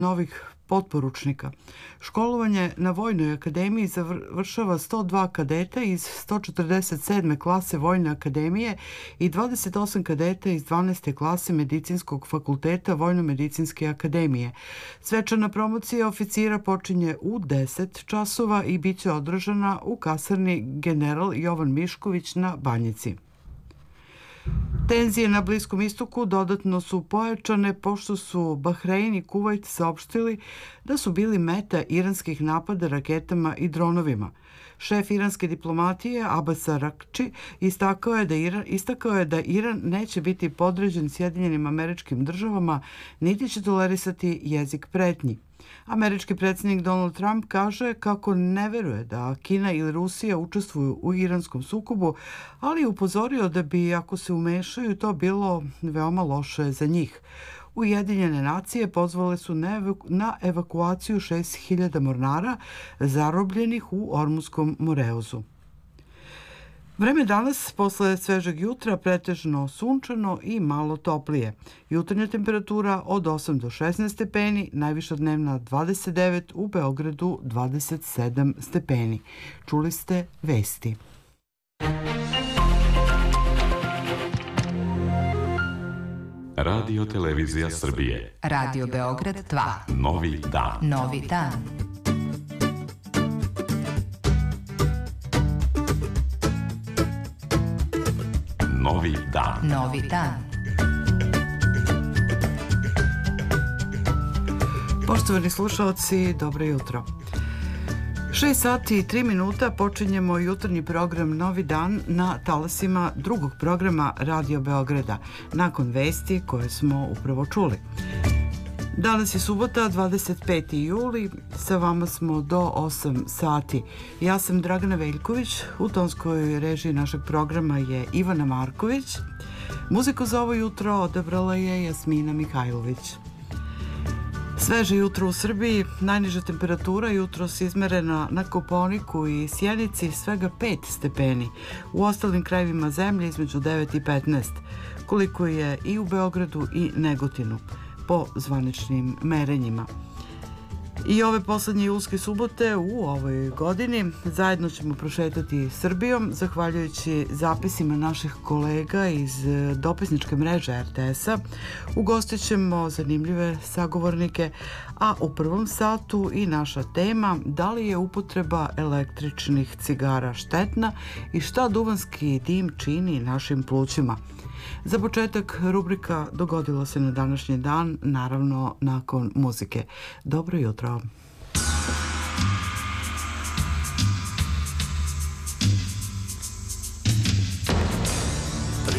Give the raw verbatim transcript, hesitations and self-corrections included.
novih potporučnika. Školovanje na Vojnoj akademiji završava sto dva kadeta iz sto četrdeset sedme klase Vojne akademije i dvadeset osam kadeta iz dvanaeste klase Medicinskog fakulteta Vojno-medicinske akademije. Svečana promocija oficira počinje u deset časova i bit će održana u kasarni General Jovan Mišković na Banjici. Tenzije na Bliskom istoku dodatno su pojačane pošto su Bahrein i Kuvajt saopštili da su bili meta iranskih napada raketama i dronovima. Šef iranske diplomatije Abbas Araghči istakao je da Iran, istakao je da Iran neće biti podređen Sjedinjenim Američkim Državama niti će tolerisati jezik pretnji. Američki predsjednik Donald Trump kaže kako ne veruje da Kina ili Rusija učestvuju u iranskom sukobu, ali je upozorio da bi, ako se umešaju, to bilo veoma loše za njih. Ujedinjene nacije pozvale su na evakuaciju šest hiljada mornara zarobljenih u Ormuskom Moreuzu. Vreme danas, posle svežeg jutra, pretežno sunčano i malo toplije. Jutarnja temperatura od osam do šesnaest stepeni, najviša dnevna dvadeset devet, u Beogradu dvadeset sedam stepeni. Čuli ste vesti. Radio Televizija Srbije. Radio Beograd dva. Novi dan. Novi dan. Novi dan. Novi dan. Poštovani slušalci, dobro jutro. šest sati i tri minuta počinjemo jutarnji program Novi dan na talasima drugog programa Radio Beograda, nakon vesti koje smo upravo čuli. Danas je subota, dvadeset peti juli, sa vama smo do osam sati. Ja sam Dragana Veljković, u tonskoj režiji našeg programa je Ivana Marković. Muziku za ovo jutro odabrala je Jasmina Mihajlović. Sveže jutro u Srbiji, najniža temperatura jutros izmerena na Kopaoniku i Sjenici svega pet stepeni, u ostalim krajevima zemlje između devet i petnaest, koliko je i u Beogradu i Negotinu, po zvaničnim merenjima. I ove poslednje julske subote u ovoj godini zajedno ćemo prošetati Srbijom, zahvaljujući zapisima naših kolega iz dopisničke mreže er te es a. Ugostit ćemo zanimljive sagovornike, a u prvom satu i naša tema da li je upotreba električnih cigara štetna i šta duvanski dim čini našim plućima. Za početak rubrika Dogodilo se na današnji dan, naravno nakon muzike. Dobro jutro.